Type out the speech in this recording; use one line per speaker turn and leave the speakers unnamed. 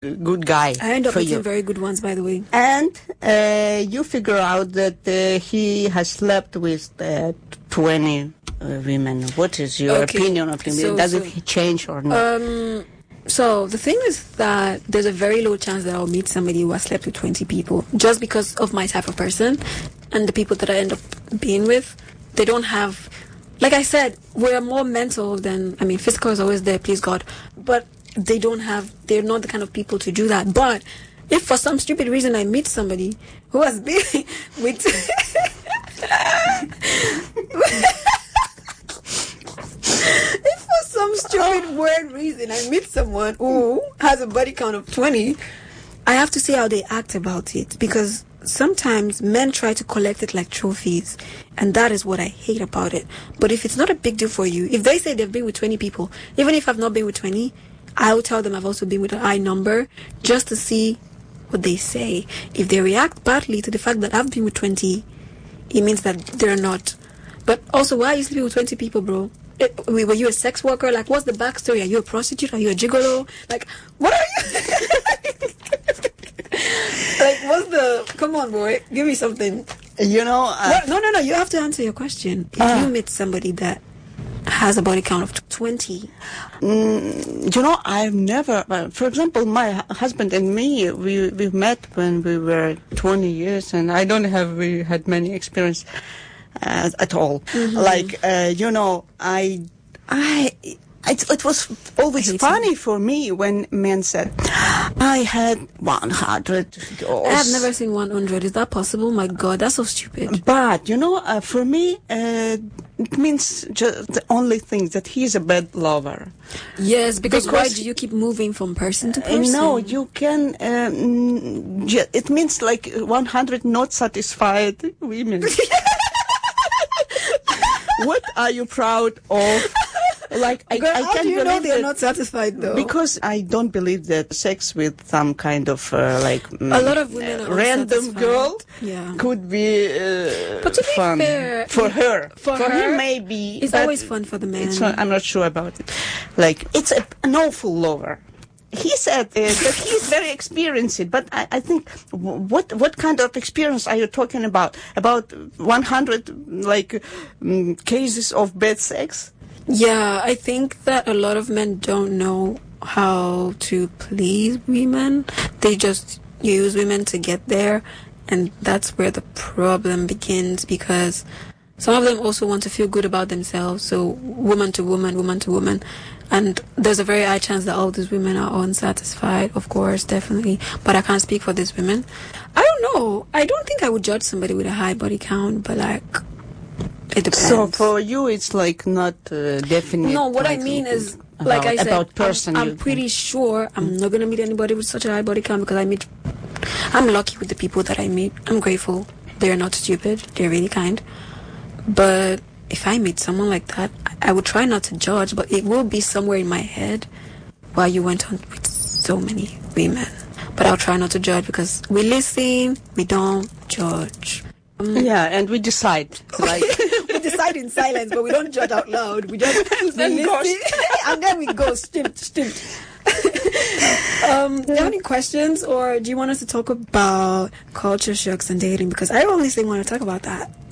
good guy.
I end up
for
meeting
you.
very good ones, by the way.
And you figure out that he has slept with 20 women. What is your opinion of him? Does it change or not?
So the thing is that there's a very low chance that I'll meet somebody who has slept with 20 people, just because of my type of person and the people that I end up being with. They don't have, like I said, we're more mental than, physical is always there, please God, but they're not the kind of people to do that. But if for some stupid reason I meet somebody who has been with if for some stupid weird reason I meet someone who has a body count of 20, I have to see how they act about it, because sometimes men try to collect it like trophies, and that is what I hate about it. But if it's not a big deal for you, if they say they've been with 20 people, even if I've not been with 20, I'll tell them I've also been with a high number, just to see what they say. If they react badly to the fact that I've been with 20, it means that they're not. But also, why are you sleeping with 20 people, bro? Were you a sex worker? Like, what's the backstory? Are you a prostitute? Are you a gigolo? Like, what are you? Like, what's the... Come on, boy. Give me something. No. You have to answer your question. If you meet somebody that has a body count of 20...
I've never... for example, my husband and me, we met when we were 20 years, and I don't have... We had many experience at all.
Mm-hmm.
Like, it was always funny for me when men said, I had 100 girls.
I have never seen 100. Is that possible? My God, that's so stupid.
But, for me, it means just the only thing that he's a bad lover.
Yes, because why do you keep moving from person to person?
No, you can... it means like 100 not satisfied women. What are you proud of? Like,
Girl,
I
how
can't
do you know
believe
they're not satisfied, though?
Because I don't believe that sex with some kind of
a lot of women are
random girl could be
but to
fun
be fair,
for her.
For
him, maybe.
It's always fun for the man.
I'm not sure about it. Like, it's an awful lover. He said that he's very experienced, but I think what kind of experience are you talking about? About 100 cases of bad sex?
Yeah, I think that a lot of men don't know how to please women. They just use women to get there, and that's where the problem begins, because some of them also want to feel good about themselves. So woman to woman. And there's a very high chance that all these women are unsatisfied, of course, definitely. But I can't speak for these women. I don't know. I don't think I would judge somebody with a high body count, but it depends.
So for you, it's like not definite.
No, what I mean is, like I said,
about person.
I'm pretty sure I'm not going to meet anybody with such a high body count, because I'm lucky with the people that I meet. I'm grateful. They're not stupid. They're really kind. But if I meet someone like that, I would try not to judge, but it will be somewhere in my head why you went on with so many women. But I'll try not to judge, because we listen, we don't judge.
And we decide. Like
we decide in silence, but we don't judge out loud. We just listen, and then we go stimmt. Do you have any questions, or do you want us to talk about culture shocks and dating? Because I honestly want to talk about that.